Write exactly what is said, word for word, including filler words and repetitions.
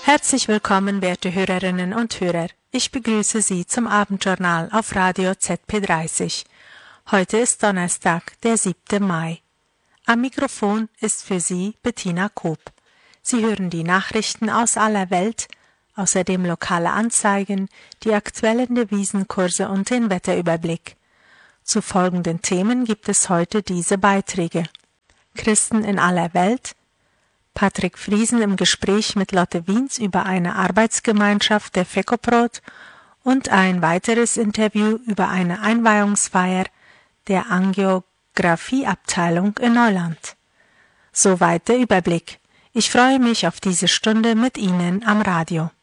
Herzlich willkommen, werte Hörerinnen und Hörer. Ich begrüße Sie zum Abendjournal auf Radio Z P dreißig. Heute ist Donnerstag, der siebte Mai. Am Mikrofon ist für Sie Bettina Koop. Sie hören die Nachrichten aus aller Welt, außerdem lokale Anzeigen, die aktuellen Devisenkurse und den Wetterüberblick. Zu folgenden Themen gibt es heute diese Beiträge. Christen in aller Welt, Patrick Friesen im Gespräch mit Lotte Wiens über eine Arbeitsgemeinschaft der Fecoprot und ein weiteres Interview über eine Einweihungsfeier der Angiografieabteilung in Neuland. Soweit der Überblick. Ich freue mich auf diese Stunde mit Ihnen am Radio.